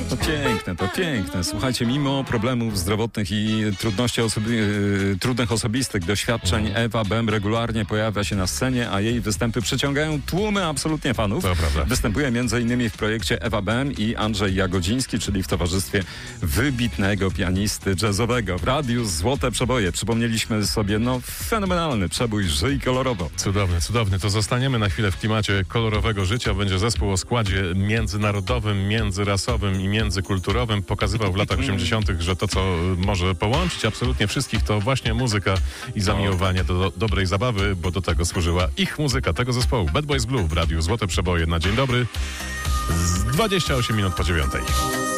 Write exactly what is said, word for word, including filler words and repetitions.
To piękne, to piękne. Słuchajcie, mimo problemów zdrowotnych i trudności osobi- yy, trudnych osobistych doświadczeń, Ewa Bem regularnie pojawia się na scenie, a jej występy przyciągają tłumy absolutnie fanów. To prawda. Występuje między innymi w projekcie Ewa Bem i Andrzej Jagodziński, czyli w towarzystwie wybitnego pianisty jazzowego. W radiu Złote Przeboje przypomnieliśmy sobie, no, fenomenalny przebój Żyj kolorowo. Cudowny, cudowny. To zostaniemy na chwilę w klimacie kolorowego życia. Będzie zespół o składzie międzynarodowym, międzyrasowym i międzykulturowym. Pokazywał w latach osiemdziesiątych, że to, co może połączyć absolutnie wszystkich, to właśnie muzyka i zamiłowanie do, do dobrej zabawy, bo do tego służyła ich muzyka, tego zespołu. Bad Boys Blue w radiu Złote Przeboje na dzień dobry. Z dwadzieścia osiem minut po dziewiątej.